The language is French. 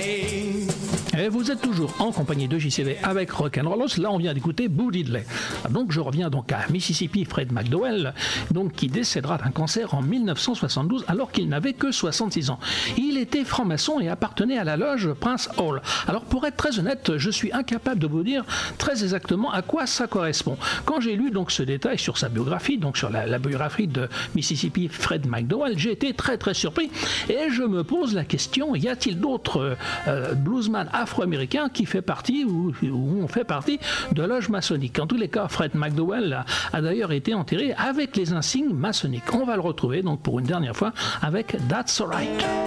Et vous êtes toujours en compagnie de JCV avec Rock'n'Rollos. Là, on vient d'écouter Bo Diddley. Donc, je reviens donc à Mississippi Fred McDowell, donc qui décédera d'un cancer en 1972 alors qu'il n'avait que 66 ans. Il était franc-maçon et appartenait à la loge Prince Hall. Alors, pour être très honnête, je suis incapable de vous dire très exactement à quoi ça correspond. Quand j'ai lu donc ce détail sur sa biographie, donc sur la biographie de Mississippi Fred McDowell, j'ai été très très surpris et je me pose la question, y a-t-il d'autres bluesman afro-américain qui fait partie ou ont fait partie de loge maçonnique. En tous les cas, Fred McDowell a d'ailleurs été enterré avec les insignes maçonniques. On va le retrouver donc pour une dernière fois avec That's Alright.